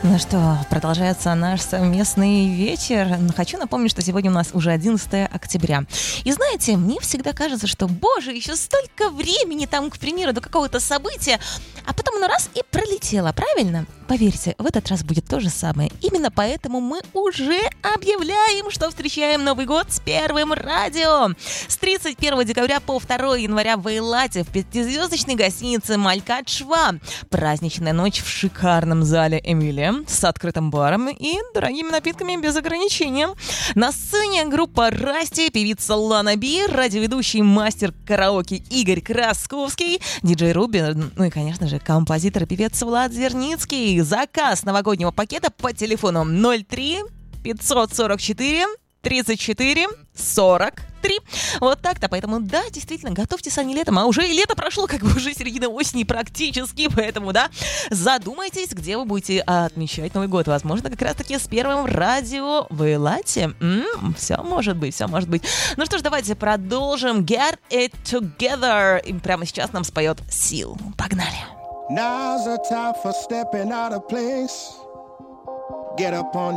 Ну что, продолжается наш совместный вечер. Хочу напомнить, что сегодня у нас уже 11 октября. И знаете, мне всегда кажется, что, боже, еще столько времени там, к примеру, до какого-то события, а потом оно раз и пролетело, правильно? Поверьте, в этот раз будет то же самое. Именно поэтому мы уже объявляем, что встречаем Новый год с Первым радио. С 31 декабря по 2 января в Эйлате в пятизвездочной гостинице «Малькат Шва». Праздничная ночь в шикарном зале «Эмилия» с открытым баром и дорогими напитками без ограничения. На сцене группа «Расти», певица Лана Би, радиоведущий мастер караоке Игорь Красковский, диджей Руби, ну и, конечно же, композитор и певец Влад Зерницкий. Заказ новогоднего пакета по телефону 03 544 34 43. Вот так-то, поэтому да, действительно, готовьтесь, а не летом, а уже и лето прошло, как бы уже середина осени практически, поэтому да, задумайтесь, где вы будете отмечать Новый год, возможно, как раз-таки с Первым радио в Эйлате. Все может быть, все может быть. Ну что ж, давайте продолжим. Get It Together, и прямо сейчас нам споет Seal. Погнали. Now's the time for stepping out of place. Get up on